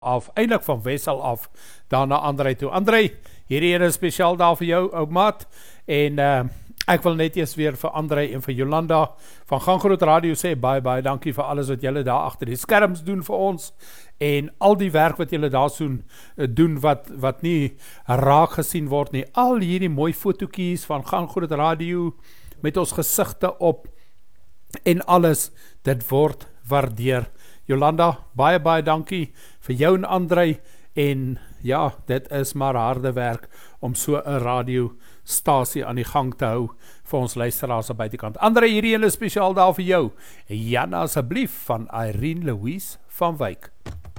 af, eintlik van Wessel af, daar na André toe. André, hierdie ene is spesiaal daar vir jou, ou maat, en ek wil net eers weer vir André en vir Jolanda van Gang Groot Radio sê, baie dankie vir alles wat julle daar agter die skerms doen vir ons, en al die werk wat julle daar doen wat nie raak gesien word nie, al hierdie mooi fotootjies van Gang Groot Radio, met ons gesigte op, en alles, dit word waardeer. Jolanda, baie dankie vir jou en André, en ja, dit is maar harde werk om so 'n radiostasie aan die gang te hou vir ons luisteraars aan buitekant. André, hierdie hele spesiaal daar vir jou. Jan asseblief van Irene Louise van Wyk.